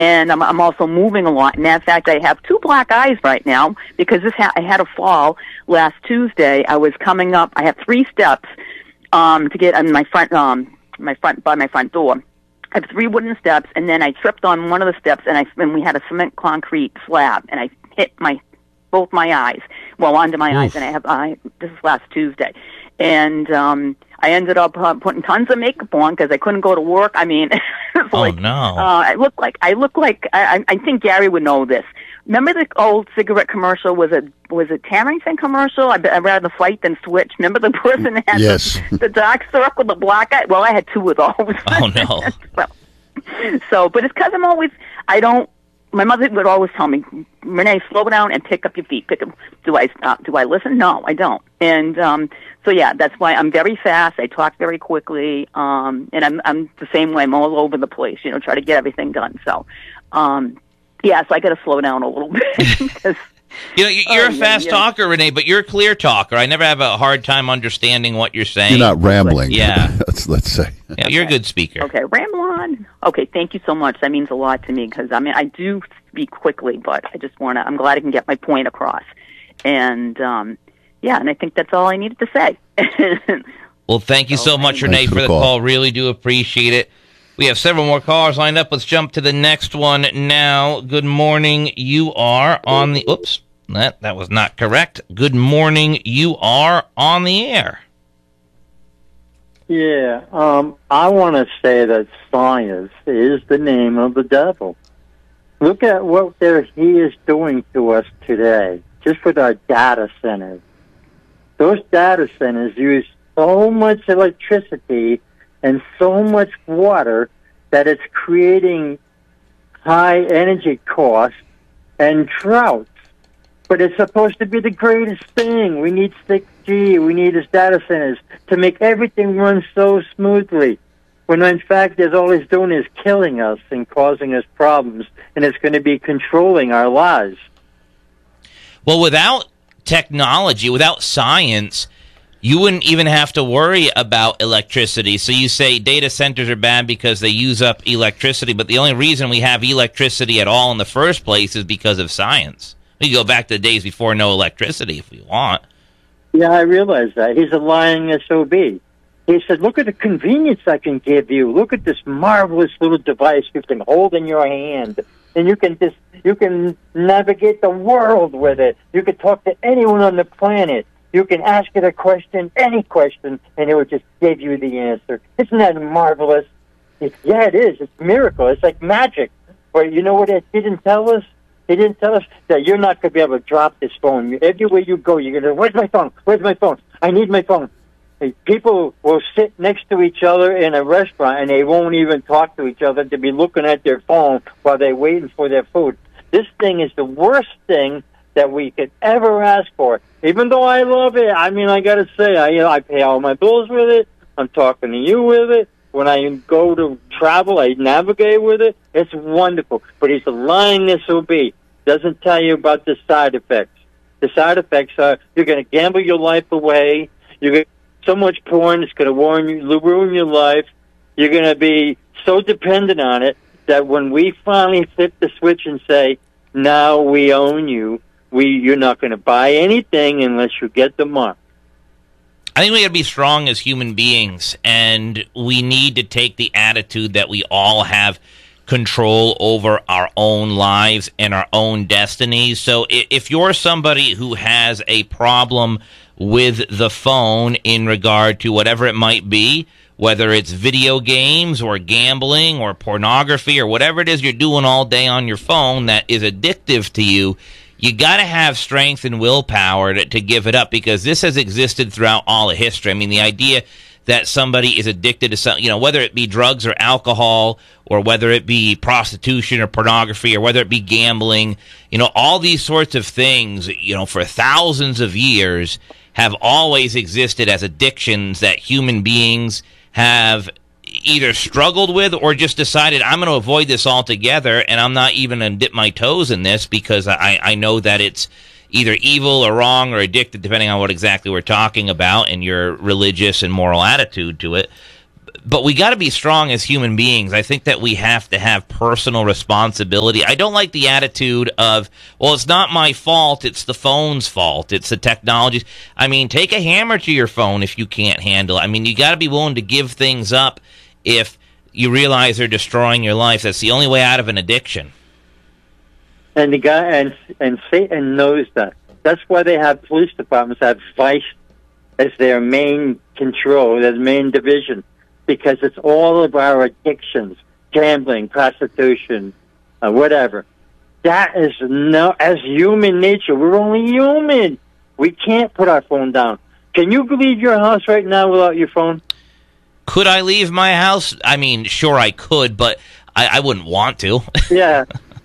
And I'm also moving a lot. And in fact, I have 2 black eyes right now because I had a fall last Tuesday. I was coming up. I have 3 steps to get on my front door. I have 3 wooden steps, and then I tripped on one of the steps, and we had a cement concrete slab, and I hit both my eyes, under my eyes, and this is last Tuesday, and I ended up putting tons of makeup on because I couldn't go to work. I mean, I look like I think Gary would know this. Remember the old cigarette commercial? Was it Tarrington commercial? I'd rather fight than switch. Remember the person that had the dark circle, the black eye? Well, I had 2 of those. Oh, no. But it's because my mother would always tell me, Renee, slow down and pick up your feet. Do I stop? Do I listen? No, I don't. And that's why I'm very fast. I talk very quickly, and I'm the same way. I'm all over the place, try to get everything done. So, so I got to slow down a little bit. Because, you're a fast talker, Renee, but you're a clear talker. I never have a hard time understanding what you're saying. You're not rambling. Yeah. let's say. Yeah, you're a good speaker. Okay, ramble on. Okay, thank you so much. That means a lot to me because, I do speak quickly, but I'm glad I can get my point across. And, and I think that's all I needed to say. Well, thank you so much, Renee, for the call. Really do appreciate it. We have several more callers lined up. Let's jump to the next one now. Good morning. You are on the... Oops. That was not correct. Good morning. You are on the air. Yeah. I want to say that science is the name of the devil. Look at what he is doing to us today, just with our data centers. Those data centers use so much electricity and so much water that it's creating high energy costs and droughts. But it's supposed to be the greatest thing. We need 6G. We need these data centers to make everything run so smoothly. When in fact, all it's doing is killing us and causing us problems, and it's going to be controlling our lives. Well, without technology, without science, you wouldn't even have to worry about electricity. So you say data centers are bad because they use up electricity, but the only reason we have electricity at all in the first place is because of science. We can go back to the days before no electricity if we want. Yeah, I realize that. He's a lying SOB. He said, look at the convenience I can give you. Look at this marvelous little device you can hold in your hand. And you can navigate the world with it. You can talk to anyone on the planet. You can ask it a question, any question, and it will just give you the answer. Isn't that marvelous? It is. It's a miracle. It's like magic. But you know what it didn't tell us? He didn't tell us that you're not going to be able to drop this phone. Everywhere you go, you're going to, where's my phone? Where's my phone? I need my phone. People will sit next to each other in a restaurant, and they won't even talk to each other. They'll be looking at their phone while they're waiting for their food. This thing is the worst thing that we could ever ask for. Even though I love it, I mean, I got to say, I pay all my bills with it. I'm talking to you with it. When I go to travel, I navigate with it. It's wonderful. But he's a lying SOB. Doesn't tell you about the side effects. The side effects are you're going to gamble your life away. You're going to so much porn, it's going to ruin your life. You're going to be so dependent on it that when we finally flip the switch and say, now we own you, you're not going to buy anything unless you get the mark. I think we got to be strong as human beings, and we need to take the attitude that we all have control over our own lives and our own destinies. So if you're somebody who has a problem with the phone in regard to whatever it might be, whether it's video games or gambling or pornography or whatever it is you're doing all day on your phone that is addictive to you, you got to have strength and willpower to give it up, because this has existed throughout all of history. I mean, the idea that somebody is addicted to something, whether it be drugs or alcohol, or whether it be prostitution or pornography, or whether it be gambling, all these sorts of things, for thousands of years have always existed as addictions that human beings have either struggled with or just decided, I'm going to avoid this altogether, and I'm not even going to dip my toes in this because I know that it's either evil or wrong or addicted, depending on what exactly we're talking about and your religious and moral attitude to it. But we got to be strong as human beings. I think that we have to have personal responsibility. I don't like the attitude of, well, it's not my fault, it's the phone's fault, it's the technology. I mean, take a hammer to your phone if you can't handle it. I mean, you got to be willing to give things up if you realize they're destroying your life. That's the only way out of an addiction. And the guy and Satan knows that. That's why they have police departments that have vice as their main control, their main division. Because it's all of our addictions, gambling, prostitution, whatever. That is as human nature. We're only human. We can't put our phone down. Can you leave your house right now without your phone? Could I leave my house? I mean, sure I could, but I wouldn't want to. Yeah,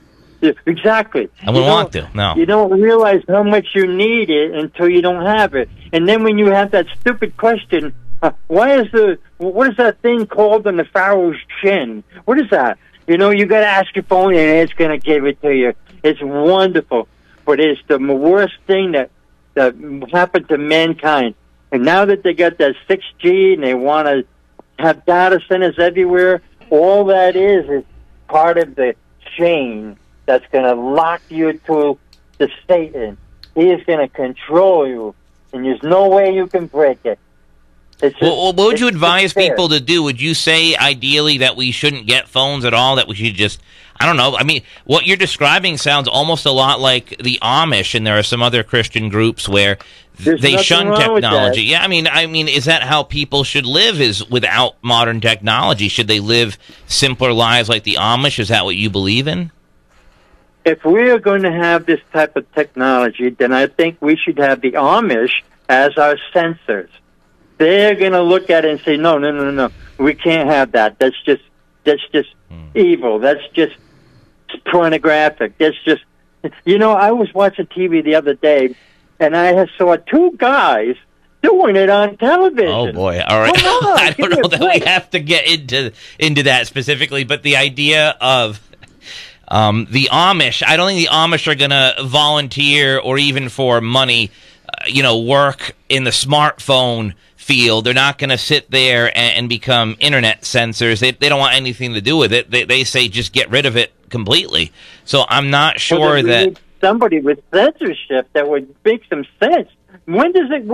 exactly. I wouldn't want to, no. You don't realize how much you need it until you don't have it. And then when you have that stupid question, what is that thing called on the Pharaoh's chin? What is that? You got to ask your phone and it's going to give it to you. It's wonderful. But it's the worst thing that happened to mankind. And now that they got that 6G and they want to have data centers everywhere, all that is part of the chain that's going to lock you to the Satan. He is going to control you, and there's no way you can break it. What would you advise people to do? Would you say ideally that we shouldn't get phones at all, that we should just, I don't know. I mean, what you're describing sounds almost a lot like the Amish, and there are some other Christian groups where they shun technology. Yeah, I mean, is that how people should live, is without modern technology? Should they live simpler lives like the Amish? Is that what you believe in? If we are going to have this type of technology, then I think we should have the Amish as our censors. They're going to look at it and say, no, we can't have that. That's just evil. That's just pornographic. That's just, I was watching TV the other day, and I saw two guys doing it on television. Oh, boy. All right. I don't know that we have to get into that specifically, but the idea of the Amish, I don't think the Amish are going to volunteer or even for money, work in the smartphone field. They're not going to sit there and become internet censors. They don't want anything to do with it. They say just get rid of it completely. So I'm not sure that need somebody with censorship that would make some sense. When did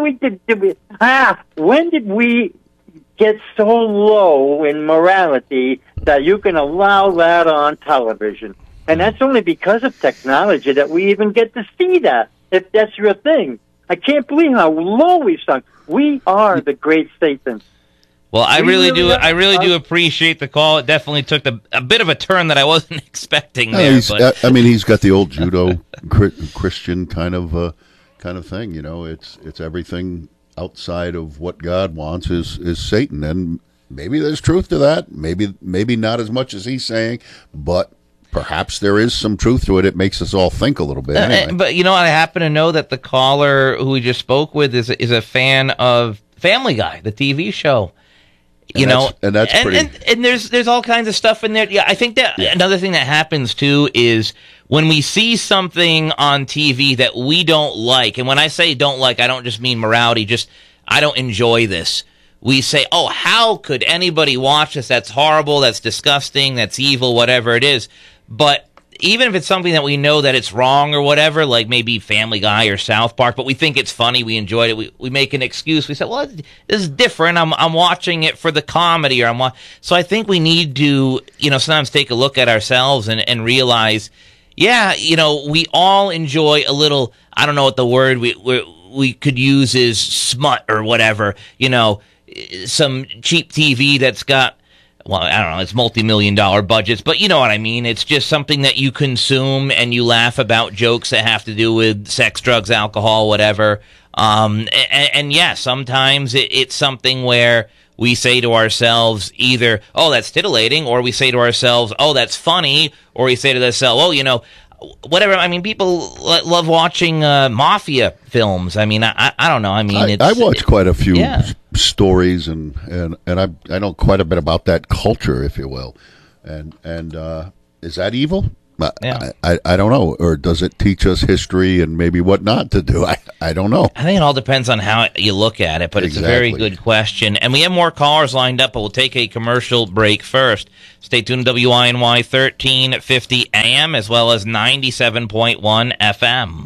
we get so low in morality that you can allow that on television? And that's only because of technology that we even get to see that, if that's your thing. I can't believe how low we've sunk. We are the great Satan. Well, I really do appreciate the call. It definitely took a bit of a turn that I wasn't expecting there. He's got the old judo Christian kind of thing. It's everything outside of what God wants is Satan, and maybe there's truth to that. Maybe not as much as he's saying, but perhaps there is some truth to it. It makes us all think a little bit. Anyway. But I happen to know that the caller who we just spoke with is a fan of Family Guy, the TV show. And that's pretty. And there's all kinds of stuff in there. Yeah, I think that another thing that happens too is when we see something on TV that we don't like, and when I say don't like, I don't just mean morality. Just I don't enjoy this. We say, oh, how could anybody watch this? That's horrible. That's disgusting. That's evil. Whatever it is. But even if it's something that we know that it's wrong or whatever, like maybe Family Guy or South Park, but we think it's funny, we enjoyed it, we make an excuse. We say, well, this is different. I'm watching it for the comedy, so I think we need to, sometimes take a look at ourselves and realize, we all enjoy a little. I don't know what the word we could use is smut or whatever. Some cheap TV that's got. Well, I don't know, it's multi-million-dollar budgets, but you know what I mean. It's just something that you consume and you laugh about jokes that have to do with sex, drugs, alcohol, whatever. And yeah, sometimes it's something where we say to ourselves either, oh, that's titillating, or we say to ourselves, oh, that's funny, or we say to ourselves, oh, whatever. I mean, people love watching mafia films. I mean, I don't know. I mean, I watch quite a few stories, and I know quite a bit about that culture, if you will. And is that evil? I don't know. Or does it teach us history and maybe what not to do? I don't know. I think it all depends on how you look at it, but It's a very good question. And we have more callers lined up, but we'll take a commercial break first. Stay tuned to WINY 1350 AM as well as 97.1 FM.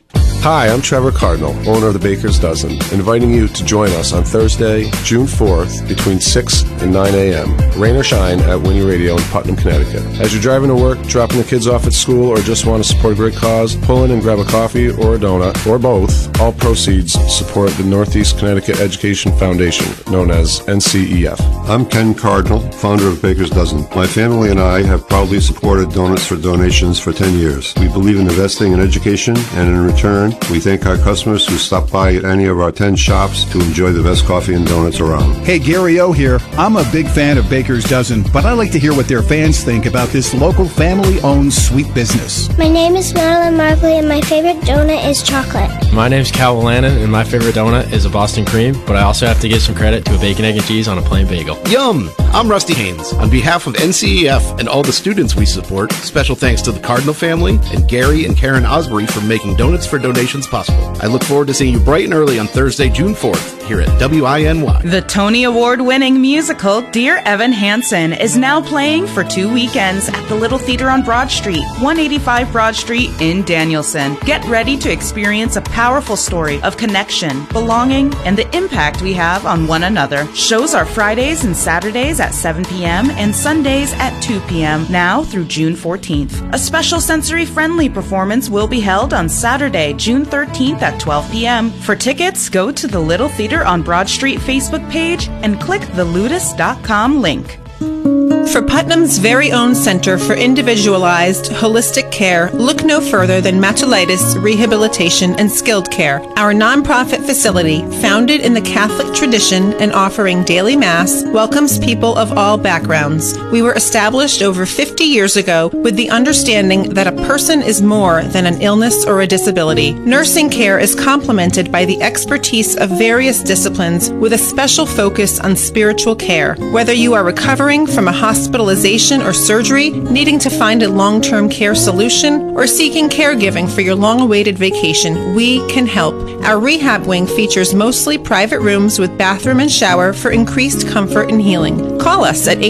Hi, I'm Trevor Cardinal, owner of the Baker's Dozen, inviting you to join us on Thursday, June 4th, between 6 and 9 a.m., rain or shine, at Winnie Radio in Putnam, Connecticut. As you're driving to work, dropping the kids off at school, or just want to support a great cause, pull in and grab a coffee or a donut, or both. All proceeds support the Northeast Connecticut Education Foundation, known as NCEF. I'm Ken Cardinal, founder of Baker's Dozen. My family and I have proudly supported Donuts for Donations for 10 years. We believe in investing in education, and in return, we thank our customers who stop by at any of our 10 shops to enjoy the best coffee and donuts around. Hey, Gary O here. I'm a big fan of Baker's Dozen, but I like to hear what their fans think about this local family-owned sweet business. My name is Madeline Markley, and my favorite donut is chocolate. My name's Cal Lannon, and my favorite donut is a Boston cream, but I also have to give some credit to a bacon, egg, and cheese on a plain bagel. Yum! I'm Rusty Haynes. On behalf of NCEF and all the students we support, special thanks to the Cardinal family and Gary and Karen Osbury for making Donuts for Donations possible. I look forward to seeing you bright and early on Thursday, June 4th, here at WINY. The Tony Award-winning musical Dear Evan Hansen is now playing for 2 weekends at the Little Theater on Broad Street, 185 Broad Street in Danielson. Get ready to experience a powerful story of connection, belonging, and the impact we have on one another. Shows are Fridays and Saturdays at 7 p.m. and Sundays at 2 p.m. now through June 14th. A special sensory-friendly performance will be held on Saturday, June 13th at 12 p.m. For tickets, go to the Little Theater on Broad Street Facebook page and click the ludus.com link. For Putnam's very own Center for Individualized Holistic Care, look no further than Matulitis Rehabilitation and Skilled Care, our nonprofit facility, founded in the Catholic tradition and offering daily Mass, welcomes people of all backgrounds. We were established over 50 years ago with the understanding that a person is more than an illness or a disability. Nursing care is complemented by the expertise of various disciplines with a special focus on spiritual care. Whether you are recovering from a hospitalization or surgery, needing to find a long-term care solution, or seeking caregiving for your long-awaited vacation, we can help. Our rehab wing features mostly private rooms with bathroom and shower for increased comfort and healing. Call us at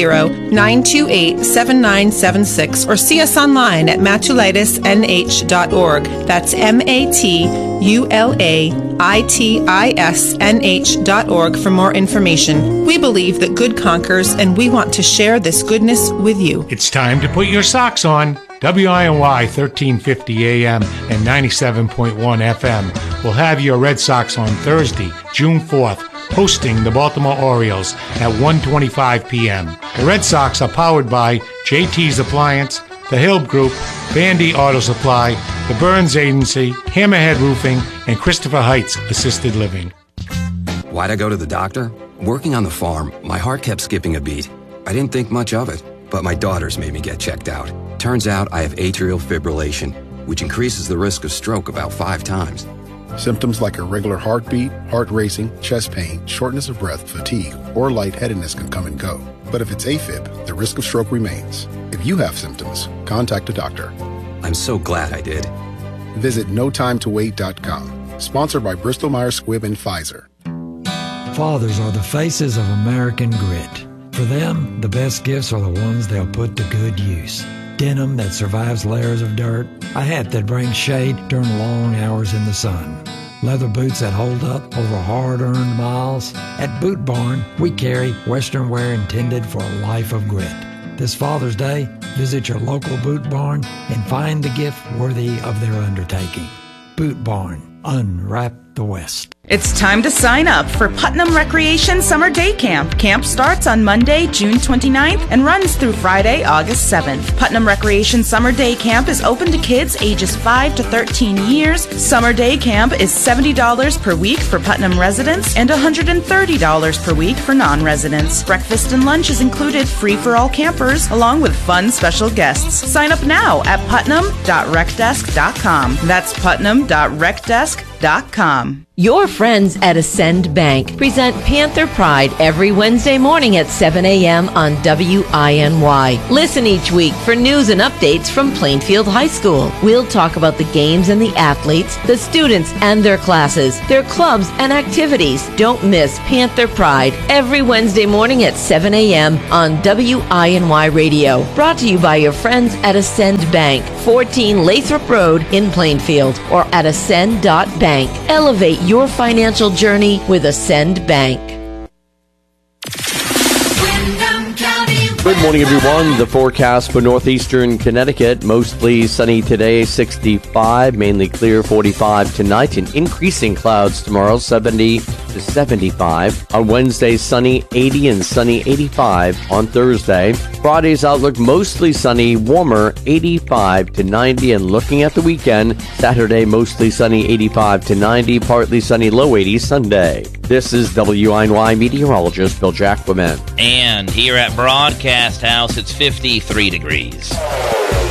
860-928-7976 or see us online at matulitisnh.org. That's MATULAITISNH.org for more information. We believe that good conquers, and we want to share this goodness with you. It's time to put your socks on. WINY 1350 AM and 97.1 FM will have your Red Sox on Thursday, June 4th, hosting the Baltimore Orioles at 1:25 p.m. The Red Sox are powered by JT's Appliance, The Hill Group, Bandy Auto Supply, The Burns Agency, Hammerhead Roofing, and Christopher Heights Assisted Living. Why'd I go to the doctor? Working on the farm, my heart kept skipping a beat. I didn't think much of it, but my daughters made me get checked out. Turns out I have atrial fibrillation, which increases the risk of stroke about 5 times. Symptoms like irregular heartbeat, heart racing, chest pain, shortness of breath, fatigue, or lightheadedness can come and go. But if it's AFib, the risk of stroke remains. If you have symptoms, contact a doctor. I'm so glad I did. Visit NoTimeToWait.com. Sponsored by Bristol Myers Squibb and Pfizer. Fathers are the faces of American grit. For them, the best gifts are the ones they'll put to good use. Denim that survives layers of dirt, a hat that brings shade during long hours in the sun, leather boots that hold up over hard-earned miles. At Boot Barn, we carry Western wear intended for a life of grit. This Father's Day, visit your local Boot Barn and find the gift worthy of their undertaking. Boot Barn, unwrap the West. It's time to sign up for Putnam Recreation Summer Day Camp. Camp starts on Monday, June 29th and runs through Friday, August 7th. Putnam Recreation Summer Day Camp is open to kids ages 5 to 13 years. Summer Day Camp is $70 per week for Putnam residents and $130 per week for non-residents. Breakfast and lunch is included, free for all campers, along with fun special guests. Sign up now at putnam.recdesk.com. That's putnam.recdesk.com. Your friends at Ascend Bank present Panther Pride every Wednesday morning at 7 a.m. on WINY. Listen each week for news and updates from Plainfield High School. We'll talk about the games and the athletes, the students and their classes, their clubs and activities. Don't miss Panther Pride every Wednesday morning at 7 a.m. on WINY Radio. Brought to you by your friends at Ascend Bank, 14 Lathrop Road in Plainfield, or at ascend.bank. Elevate your financial journey with Ascend Bank. Good morning, everyone. The forecast for northeastern Connecticut, mostly sunny today, 65, mainly clear, 45 tonight, and increasing clouds tomorrow, 70 to 75. On Wednesday, sunny, 80 and sunny, 85 on Thursday. Friday's outlook, mostly sunny, warmer, 85 to 90. And looking at the weekend, Saturday, mostly sunny, 85 to 90, partly sunny, low 80s Sunday. This is WINY meteorologist Bill Jacquemin. And here at Broadcast House, it's 53 degrees.